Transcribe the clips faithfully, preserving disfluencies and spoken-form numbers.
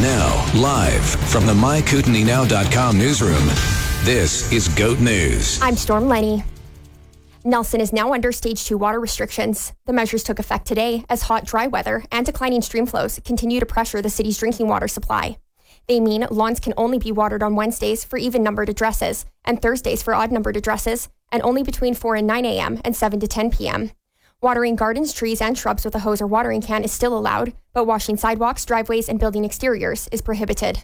Now, live from the my kootenai now dot com newsroom, this is GOAT News. I'm Storm Lenny. Nelson is now under stage two water restrictions. The measures took effect today as hot, dry weather and declining stream flows continue to pressure the city's drinking water supply. They mean lawns can only be watered on Wednesdays for even-numbered addresses and Thursdays for odd-numbered addresses, and only between four and nine a.m. and seven to ten p.m. Watering gardens, trees, and shrubs with a hose or watering can is still allowed, but washing sidewalks, driveways, and building exteriors is prohibited.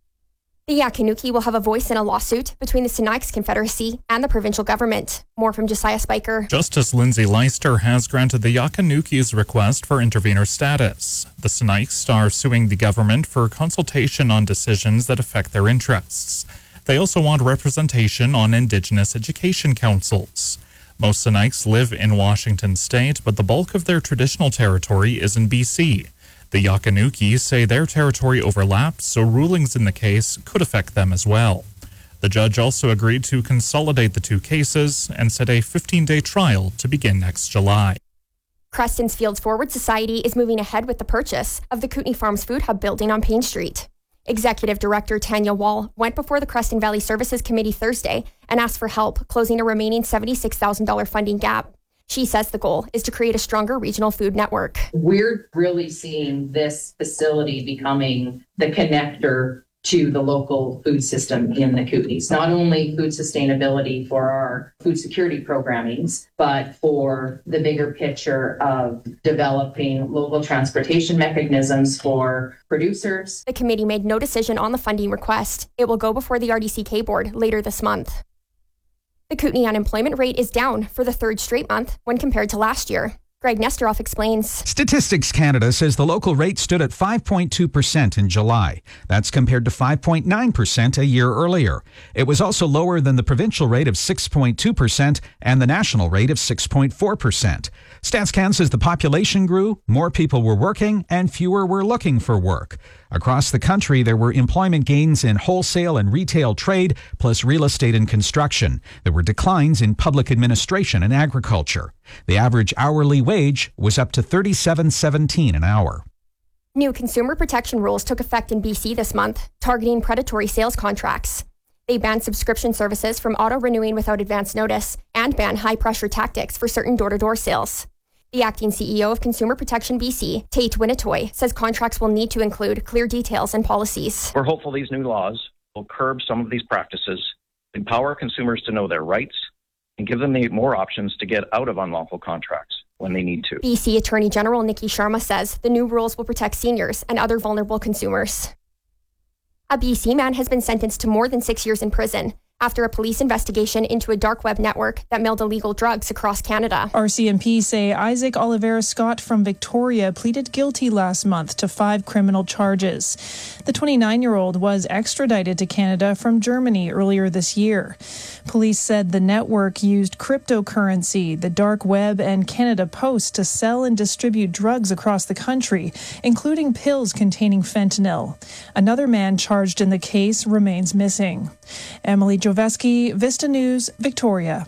The Yakanuki will have a voice in a lawsuit between the Sinaiaks Confederacy and the provincial government. More from Josiah Spiker. Justice Lindsay Leister has granted the Yakanuki's request for intervenor status. The Sinaiaks are suing the government for consultation on decisions that affect their interests. They also want representation on Indigenous education councils. Most Sinaiaks live in Washington state, but the bulk of their traditional territory is in B C. The Yakanuki say their territory overlaps, so rulings in the case could affect them as well. The judge also agreed to consolidate the two cases and set a fifteen-day trial to begin next July. Creston's Fields Forward Society is moving ahead with the purchase of the Kootenai Farms Food Hub building on Payne Street. Executive Director Tanya Wall went before the Creston Valley Services Committee Thursday and asked for help closing a remaining seventy-six thousand dollars funding gap. She says the goal is to create a stronger regional food network. We're really seeing this facility becoming the connector to the local food system in the Kootenays. Not only food sustainability for our food security programmings, but for the bigger picture of developing local transportation mechanisms for producers. The committee made no decision on the funding request. It will go before the R D C K board later this month. The Kootenai unemployment rate is down for the third straight month when compared to last year. Greg Nesteroff explains. Statistics Canada says the local rate stood at five point two percent in July. That's compared to five point nine percent a year earlier. It was also lower than the provincial rate of six point two percent and the national rate of six point four percent. StatsCan says the population grew, more people were working, and fewer were looking for work. Across the country, there were employment gains in wholesale and retail trade, plus real estate and construction. There were declines in public administration and agriculture. The average hourly wage was up to thirty-seven seventeen an hour. New consumer protection rules took effect in B C this month, targeting predatory sales contracts. They banned subscription services from auto-renewing without advance notice and banned high-pressure tactics for certain door-to-door sales. The acting C E O of Consumer Protection B C, Tate Winnetoy, says contracts will need to include clear details and policies. We're hopeful these new laws will curb some of these practices, empower consumers to know their rights, and give them the more options to get out of unlawful contracts when they need to. B C Attorney General Nikki Sharma says the new rules will protect seniors and other vulnerable consumers. A B C man has been sentenced to more than six years in prison after a police investigation into a dark web network that mailed illegal drugs across Canada. R C M P say Isaac Oliveira Scott from Victoria pleaded guilty last month to five criminal charges. The twenty-nine-year-old was extradited to Canada from Germany earlier this year. Police said the network used cryptocurrency, the dark web, and Canada Post to sell and distribute drugs across the country, including pills containing fentanyl. Another man charged in the case remains missing. Emily Joveski, Vista News, Victoria.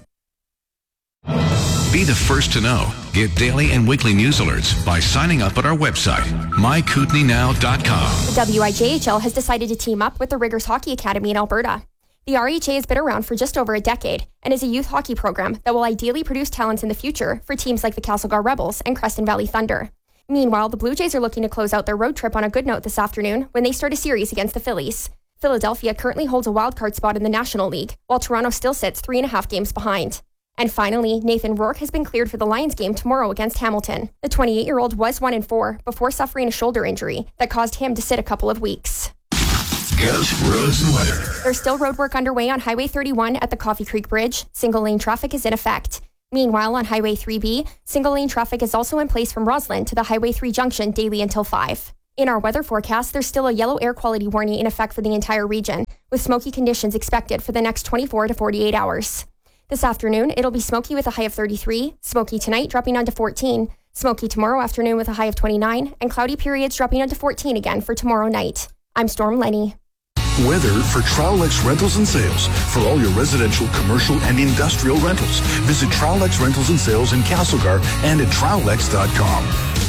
Be the first to know. Get daily and weekly news alerts by signing up at our website, my kootenai now dot com. The W I J H L has decided to team up with the Riggers Hockey Academy in Alberta. The R H A has been around for just over a decade and is a youth hockey program that will ideally produce talents in the future for teams like the Castlegar Rebels and Creston Valley Thunder. Meanwhile, the Blue Jays are looking to close out their road trip on a good note this afternoon when they start a series against the Phillies. Philadelphia currently holds a wildcard spot in the National League, while Toronto still sits three and a half games behind. And finally, Nathan Rourke has been cleared for the Lions game tomorrow against Hamilton. The twenty-eight-year-old was one and four before suffering a shoulder injury that caused him to sit a couple of weeks. Goat, roads, and weather. There's still road work underway on Highway thirty-one at the Coffee Creek Bridge. Single-lane traffic is in effect. Meanwhile, on Highway three B, single-lane traffic is also in place from Roslyn to the Highway three junction daily until five. In our weather forecast, there's still a yellow air quality warning in effect for the entire region, with smoky conditions expected for the next twenty-four to forty-eight hours. This afternoon, it'll be smoky with a high of thirty-three, smoky tonight dropping down to fourteen, smoky tomorrow afternoon with a high of twenty-nine, and cloudy periods dropping down to fourteen again for tomorrow night. I'm Storm Lenny. Weather for Trowlex Rentals and Sales. For all your residential, commercial, and industrial rentals, visit Trowlex Rentals and Sales in Castlegar and at trowlex dot com.